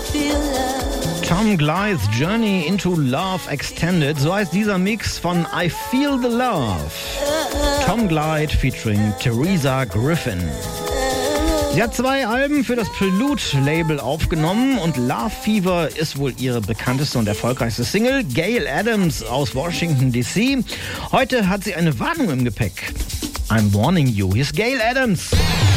Tom Glythe's Journey into Love Extended, so heißt dieser Mix von I Feel the Love. Tom Glythe featuring Teresa Griffin. Sie hat 2 Alben für das Prelude-Label aufgenommen und Love Fever ist wohl ihre bekannteste und erfolgreichste Single. Gail Adams aus Washington D.C. Heute hat sie eine Warnung im Gepäck. I'm warning you. Hier ist Gail Adams.